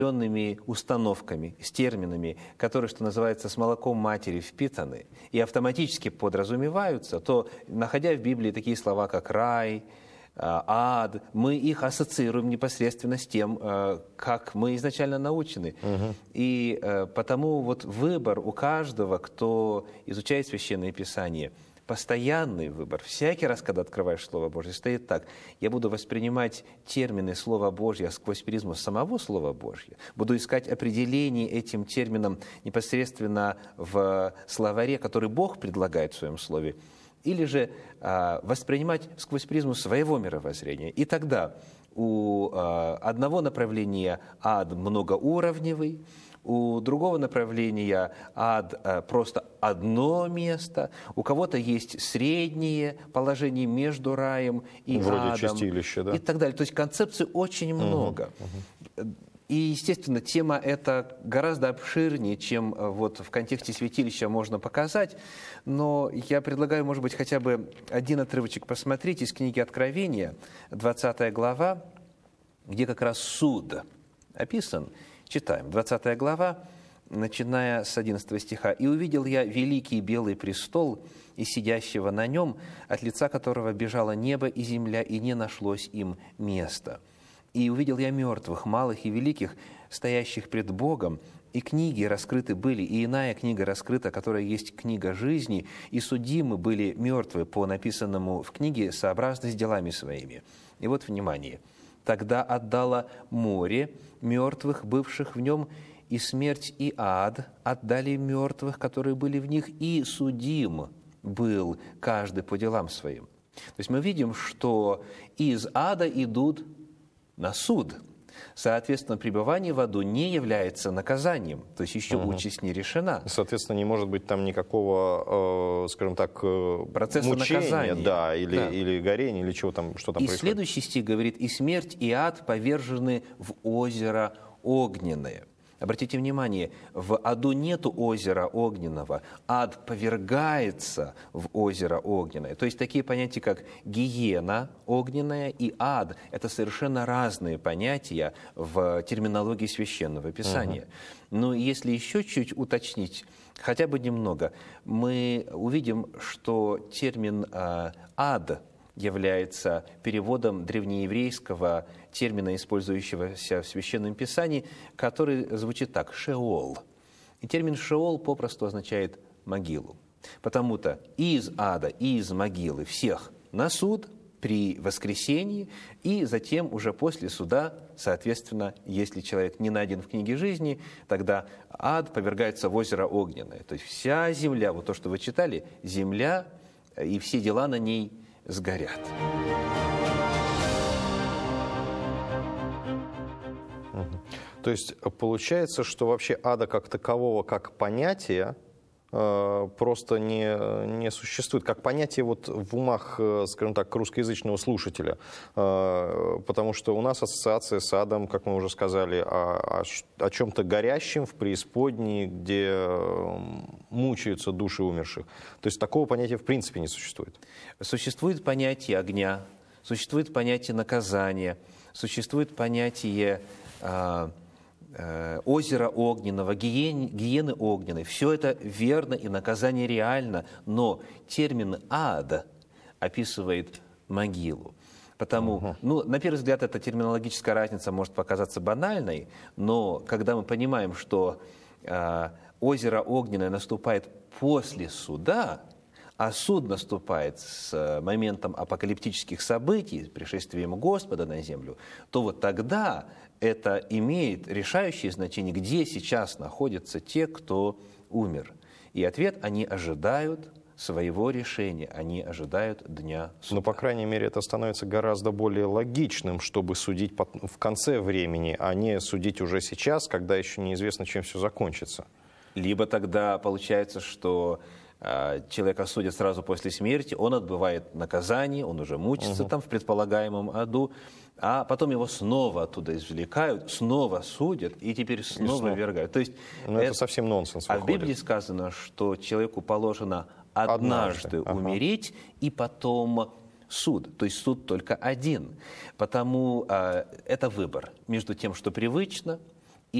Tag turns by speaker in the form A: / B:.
A: определенными установками, с терминами, которые, что называется, с молоком матери впитаны и автоматически подразумеваются, то, находя в Библии такие слова, как рай, ад, мы их ассоциируем непосредственно с тем, как мы изначально научены. И потому вот выбор у каждого, кто изучает Священное Писание, постоянный выбор. Всякий раз, когда открываешь Слово Божье, стоит так. Я буду воспринимать термины Слова Божьего сквозь призму самого Слова Божьего. Буду искать определение этим терминам непосредственно в словаре, который Бог предлагает в Своем Слове. Или же воспринимать сквозь призму своего мировоззрения. И тогда у одного направления ад многоуровневый, у другого направления ад просто одно место, у кого-то есть среднее положение между раем и
B: вроде
A: адом.
B: чистилища, да?
A: И так далее. То есть концепций очень много. И, естественно, тема эта гораздо обширнее, чем вот в контексте святилища можно показать. Но я предлагаю, может быть, хотя бы один отрывочек посмотреть из книги Откровения, 20 глава, где как раз суд описан. Читаем, 20 глава, начиная с 11 стиха. «И увидел я великий белый престол, и сидящего на нем, от лица которого бежало небо и земля, и не нашлось им места. И увидел я мертвых, малых и великих, стоящих пред Богом, и книги раскрыты были, и иная книга раскрыта, которая есть книга жизни, и судимы были мертвые по написанному в книге сообразно с делами своими». И вот, внимание, «Тогда отдало море мертвых, бывших в нем, и смерть, и ад отдали мертвых, которые были в них, и судим был каждый по делам своим». То есть мы видим, что из ада идут на суд. Соответственно, пребывание в аду не является наказанием, то есть еще участь не решена.
B: Соответственно, не может быть там никакого, скажем так,
A: процесса
B: мучения,
A: наказания.
B: Да, или горения, или чего там, что там происходит. И
A: следующий стих говорит: «И смерть, и ад повержены в озеро огненное». Обратите внимание, в аду нету озера огненного, ад повергается в озеро огненное. То есть такие понятия, как гиена огненная и ад, это совершенно разные понятия в терминологии Священного Писания. Но если еще чуть уточнить, хотя бы немного, мы увидим, что термин «ад» является переводом древнееврейского термина, использующегося в Священном Писании, который звучит так – «шеол». И термин «шеол» попросту означает «могилу». Потому-то из ада, из могилы всех на суд при воскресении, и затем уже после суда, соответственно, если человек не найден в книге жизни, тогда ад повергается в озеро огненное. То есть вся земля, вот то, что вы читали, земля и все дела на ней сгорят.
B: То есть получается, что вообще ада как такового, как понятия, просто не существует. Как понятие вот в умах, скажем так, русскоязычного слушателя. Потому что у нас ассоциация с адом, как мы уже сказали, о чем-то горящем в преисподней, где мучаются души умерших. То есть такого понятия в принципе не существует. Существует понятие огня,
A: существует понятие наказания, существует понятие озера огненного, гиены огненной. Все это верно и наказание реально, но термин «ад» описывает могилу. Потому, на первый взгляд, эта терминологическая разница может показаться банальной, но когда мы понимаем, что озеро огненное наступает после суда, а суд наступает с моментом апокалиптических событий, с пришествием Господа на землю, то вот тогда это имеет решающее значение, где сейчас находятся те, кто умер. И ответ – они ожидают своего решения, они ожидают дня суда.
B: Но, по крайней мере, это становится гораздо более логичным, чтобы судить в конце времени, а не судить уже сейчас, когда еще неизвестно, чем все закончится.
A: Либо тогда получается, что человека судят сразу после смерти, он отбывает наказание, он уже мучится там в предполагаемом аду, а потом его снова оттуда извлекают, снова судят и теперь снова ввергают. То есть
B: это совсем нонсенс выходит.
A: А в Библии сказано, что человеку положено однажды умереть и потом суд. То есть суд только один. Потому это выбор между тем, что привычно,